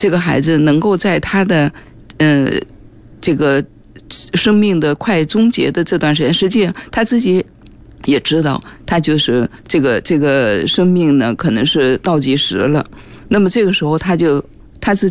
这个孩子能够在他的这个生命的快终结的这段时间，实际上他自己也知道，他就是这个生命呢可能是倒计时了。那么这个时候他自己